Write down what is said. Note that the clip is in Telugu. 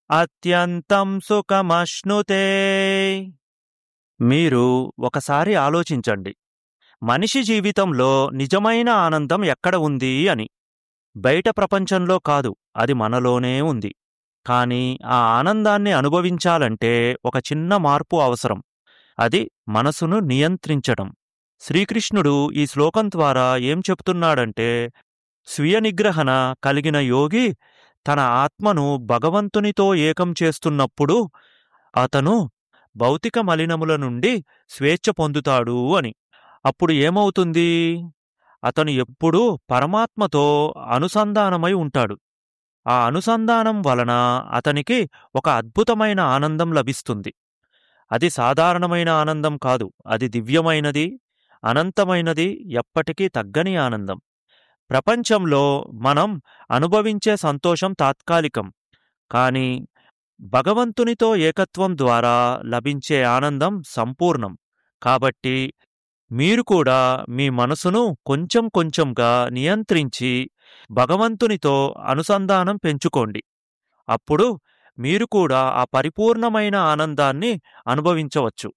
అత్యంతం సుఖమశ్నుతే. మీరు ఒకసారి ఆలోచించండి, మనిషి జీవితంలో నిజమైన ఆనందం ఎక్కడ ఉంది అని. బయట ప్రపంచంలో కాదు, అది మనలోనే ఉంది. కానీ ఆ ఆనందాన్ని అనుభవించాలంటే ఒక చిన్న మార్పు అవసరం. అది మనసును నియంత్రించడం. శ్రీకృష్ణుడు ఈ శ్లోకం ద్వారా ఏం చెప్తున్నాడంటే, స్వీయ నిగ్రహణ కలిగిన యోగి తన ఆత్మను భగవంతునితో ఏకం చేస్తున్నప్పుడు అతను భౌతిక మలినముల నుండి స్వేచ్ఛ పొందుతాడు అని. అప్పుడు ఏమవుతుంది? అతను ఎప్పుడూ పరమాత్మతో అనుసంధానమై ఉంటాడు. ఆ అనుసంధానం వలన అతనికి ఒక అద్భుతమైన ఆనందం లభిస్తుంది. అది సాధారణమైన ఆనందం కాదు, అది దివ్యమైనది, అనంతమైనది, ఎప్పటికీ తగ్గని ఆనందం. ప్రపంచంలో మనం అనుభవించే సంతోషం తాత్కాలికం, కానీ భగవంతునితో ఏకత్వం ద్వారా లభించే ఆనందం సంపూర్ణం. కాబట్టి మీరు కూడా మీ మనసును కొంచెం కొంచెంగా నియంత్రించి భగవంతునితో అనుసంధానం పెంచుకోండి. అప్పుడు మీరు కూడా ఆ పరిపూర్ణమైన ఆనందాన్ని అనుభవించవచ్చు.